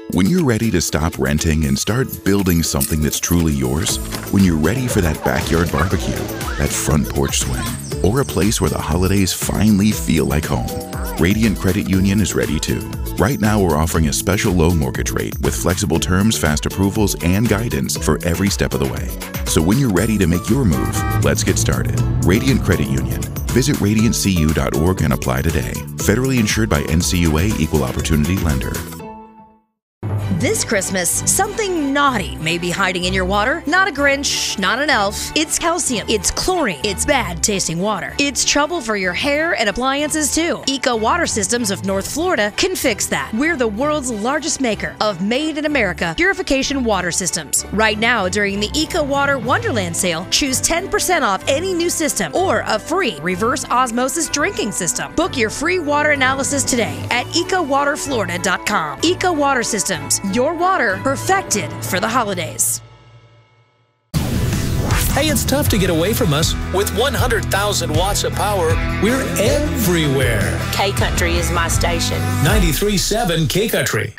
When you're ready to stop renting and start building something that's truly yours, when you're ready for that backyard barbecue, that front porch swing, or a place where the holidays finally feel like home, Radiant Credit Union is ready too. Right now, we're offering a special low mortgage rate with flexible terms, fast approvals, and guidance for every step of the way. So when you're ready to make your move, let's get started. Radiant Credit Union. Visit radiantcu.org and apply today. Federally insured by NCUA Equal Opportunity Lender. This Christmas, something naughty may be hiding in your water. Not a Grinch, not an elf. It's calcium, it's chlorine, it's bad tasting water. It's trouble for your hair and appliances too. Eco Water Systems of North Florida can fix that. We're the world's largest maker of made in America purification water systems. Right now, during the Eco Water Wonderland sale, choose 10% off any new system or a free reverse osmosis drinking system. Book your free water analysis today at ecowaterflorida.com. Eco Water Systems. Your water perfected for the holidays. Hey, it's tough to get away from us. With 100,000 watts of power, we're everywhere. K-Country is my station. 93.7 K-Country.